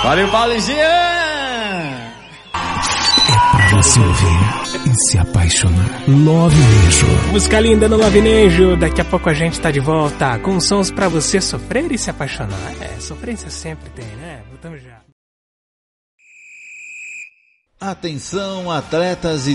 Valeu, Paulinho! Pra você ouvir e se apaixonar. Lovinejo. Música linda no Lovinejo. Daqui a pouco a gente tá de volta com sons pra você sofrer e se apaixonar. Sofrência sempre tem, né? Voltamos já. Atenção, atletas e